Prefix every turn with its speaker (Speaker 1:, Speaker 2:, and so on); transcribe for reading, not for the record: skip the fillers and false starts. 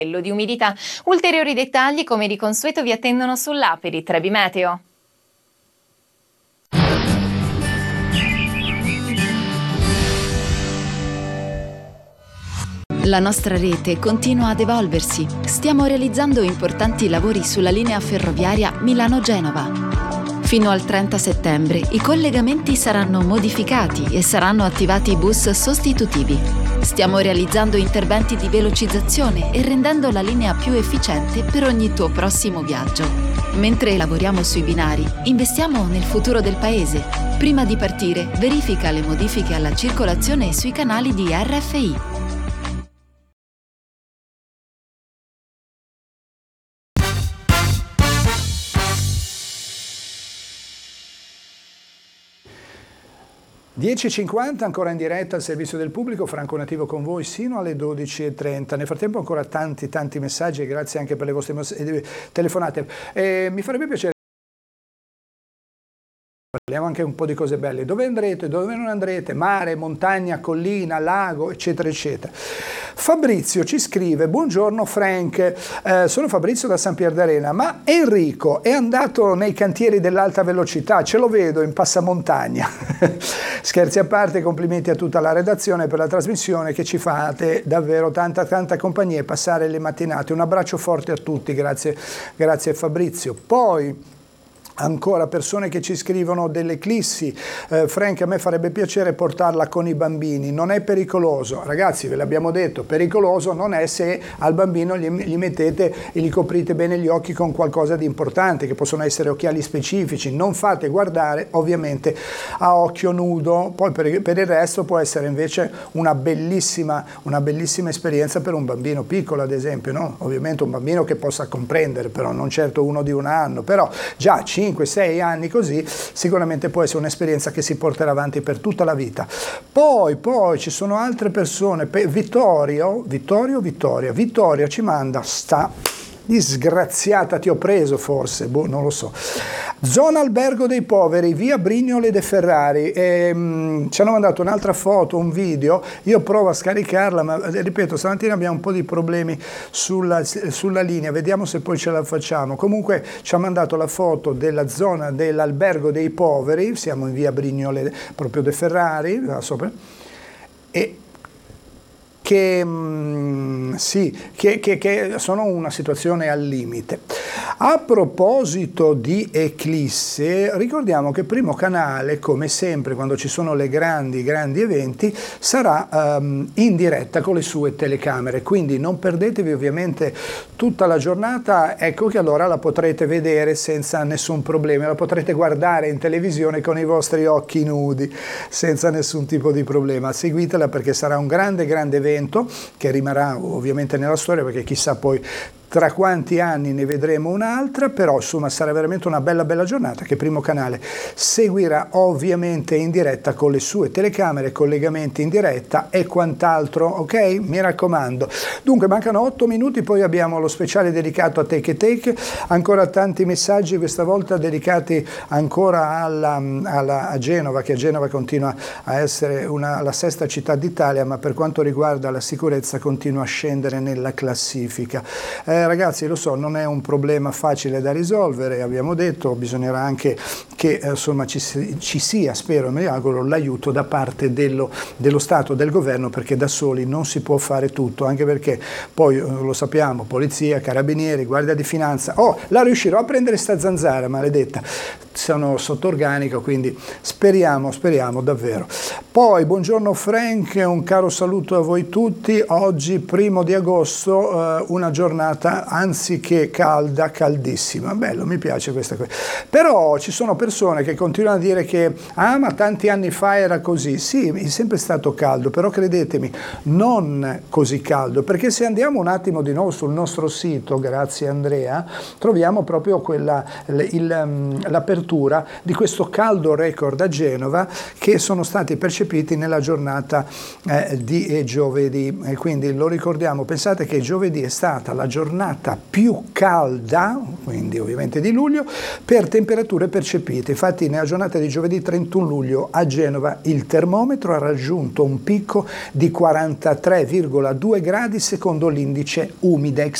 Speaker 1: Di umidità. Ulteriori dettagli, come di consueto, vi attendono sull'app di Trebi Meteo.
Speaker 2: La nostra rete continua ad evolversi. Stiamo realizzando importanti lavori sulla linea ferroviaria Milano-Genova. Fino al 30 settembre i collegamenti saranno modificati e saranno attivati bus sostitutivi. Stiamo realizzando interventi di velocizzazione e rendendo la linea più efficiente per ogni tuo prossimo viaggio. Mentre lavoriamo sui binari, investiamo nel futuro del paese. Prima di partire, verifica le modifiche alla circolazione sui canali di RFI.
Speaker 3: (10:50) ancora in diretta al servizio del pubblico, Franco Nativo con voi sino alle 12:30. Nel frattempo ancora tanti messaggi, grazie anche per le vostre telefonate. Mi farebbe piacere. Parliamo anche un po' di cose belle. Dove andrete, dove non andrete? Mare, montagna, collina, lago, eccetera, eccetera. Fabrizio ci scrive: buongiorno Frank, sono Fabrizio da San Pier d'Arena, ma Enrico è andato nei cantieri dell'alta velocità, ce lo vedo in passamontagna. Scherzi a parte, complimenti a tutta la redazione per la trasmissione che ci fate, davvero tanta compagnia e passare le mattinate. Un abbraccio forte a tutti, grazie Fabrizio. Poi ancora persone che ci scrivono dell'eclissi. Frank, a me farebbe piacere portarla con i bambini, non è pericoloso. Ragazzi, ve l'abbiamo detto, pericoloso non è se al bambino gli mettete e gli coprite bene gli occhi con qualcosa di importante, che possono essere occhiali specifici. Non fate guardare ovviamente a occhio nudo. Poi per il resto può essere invece una bellissima esperienza per un bambino piccolo, ad esempio, no? Ovviamente un bambino che possa comprendere, però non certo uno di 1 anno, però già 5-6 anni così, sicuramente può essere un'esperienza che si porterà avanti per tutta la vita. Poi ci sono altre persone. Vittorio ci manda: sta disgraziata, ti ho preso forse, non lo so. Zona Albergo dei Poveri, via Brignole de Ferrari. Ci hanno mandato un'altra foto, un video, io provo a scaricarla, ma ripeto, stamattina abbiamo un po' di problemi sulla linea, vediamo se poi ce la facciamo. Comunque ci ha mandato la foto della zona dell'Albergo dei Poveri, siamo in via Brignole proprio de Ferrari, sopra, e che sono una situazione al limite. A proposito di eclisse, ricordiamo che Primo Canale, come sempre quando ci sono le grandi eventi, sarà in diretta con le sue telecamere, quindi non perdetevi ovviamente tutta la giornata. Ecco che allora la potrete vedere senza nessun problema, la potrete guardare in televisione con i vostri occhi nudi senza nessun tipo di problema. Seguitela, perché sarà un grande evento che rimarrà ovviamente nella storia, perché chissà poi tra quanti anni ne vedremo un'altra, però insomma sarà veramente una bella giornata che Primo Canale seguirà ovviamente in diretta con le sue telecamere, collegamenti in diretta e quant'altro, ok? Mi raccomando. Dunque mancano 8 minuti, poi abbiamo lo speciale dedicato a Take, ancora tanti messaggi, questa volta dedicati ancora a Genova, che a Genova continua a essere la sesta città d'Italia, ma per quanto riguarda la sicurezza continua a scendere nella classifica. Ragazzi, lo so, non è un problema facile da risolvere, abbiamo detto, bisognerà anche che insomma ci sia, spero e mi auguro, l'aiuto da parte dello Stato, del governo, perché da soli non si può fare tutto, anche perché poi lo sappiamo, polizia, carabinieri, guardia di finanza, la riuscirò a prendere sta zanzara maledetta, sono sotto organico, quindi speriamo davvero. Poi buongiorno Frank, un caro saluto a voi tutti. Oggi 1 agosto, una giornata anziché calda, caldissima. Bello, mi piace questa cosa. Però ci sono persone che continuano a dire che ma tanti anni fa era così. Sì, è sempre stato caldo, però credetemi, non così caldo, perché se andiamo un attimo di nuovo sul nostro sito, grazie Andrea, troviamo proprio l'apertura di questo caldo record a Genova che sono stati percepiti nella giornata di giovedì. E quindi lo ricordiamo, pensate che giovedì è stata la giornata giornata più calda, quindi ovviamente di luglio, per temperature percepite. Infatti nella giornata di giovedì 31 luglio a Genova il termometro ha raggiunto un picco di 43,2 gradi secondo l'indice Umidex.